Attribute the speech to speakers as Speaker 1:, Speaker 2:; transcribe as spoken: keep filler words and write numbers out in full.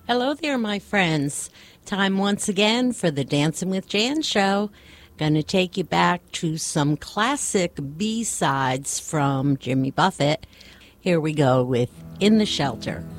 Speaker 1: Hello there, my friends. Time once again for the Dancing with Jan show. Going to take you back to some classic B-sides from Jimmy Buffett. Here we go with In the Shelter.